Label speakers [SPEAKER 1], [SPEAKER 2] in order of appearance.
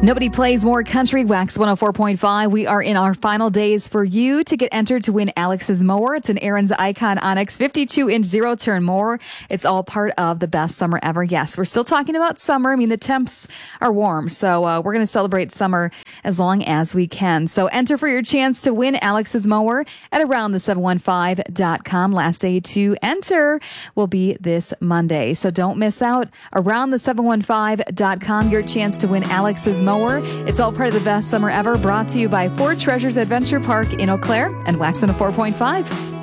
[SPEAKER 1] Nobody plays more country. Wax 104.5. We are in our final days for you to get entered to win Alex's mower. It's an Aaron's Icon Onyx 52-inch zero-turn mower. It's all part of the best summer ever. Yes, we're still talking about summer. I mean, the temps are warm, so we're going to celebrate summer as long as we can. So enter for your chance to win Alex's mower at aroundthe715.com. Last day to enter will be this Monday, so don't miss out. Aroundthe715.com, your chance to win Alex's mower. It's all part of the best summer ever, brought to you by Four Treasures Adventure Park in Eau Claire and Wax 104.5.